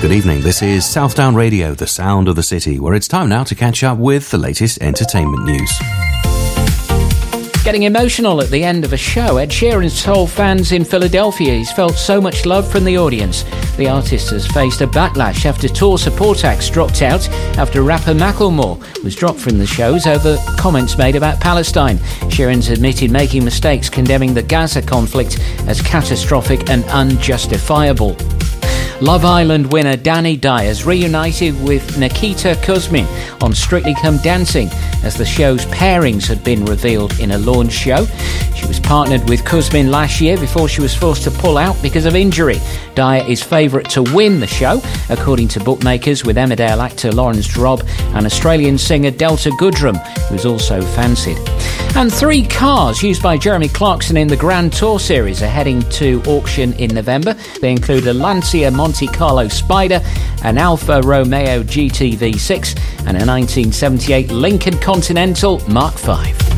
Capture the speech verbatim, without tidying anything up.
Good evening, this is Southdown Radio, the sound of the city, where it's time now to catch up with the latest entertainment news. Getting emotional at the end of a show, Ed Sheeran's told fans in Philadelphia he's felt so much love from the audience. The artist has faced a backlash after tour support acts dropped out after rapper Macklemore was dropped from the shows over comments made about Palestine. Sheeran's admitted making mistakes, condemning the Gaza conflict as catastrophic and unjustifiable. Love Island winner Danny Dye has reunited with Nikita Kuzmin on Strictly Come Dancing as the show's pairings had been revealed in a launch show. She was partnered with Kuzmin last year before she was forced to pull out because of injury. Dye is favourite to win the show, according to bookmakers, with Emmerdale actor Lawrence Drobb and Australian singer Delta Goodrem, who's also fancied. And three cars used by Jeremy Clarkson in the Grand Tour series are heading to auction in November. They include a Lancia Monte Carlo Spider, an Alfa Romeo G T V six and a nineteen seventy-eight Lincoln Continental Mark five.